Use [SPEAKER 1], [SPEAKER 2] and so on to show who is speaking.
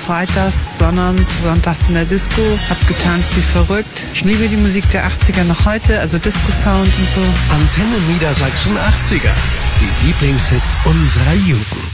[SPEAKER 1] freitags, sonntags in der Disco, hab getanzt wie verrückt. Ich liebe die Musik der 80er noch heute, also Disco-Sound und so.
[SPEAKER 2] Antenne Niedersachsen 80er, die Lieblingshits unserer Jugend.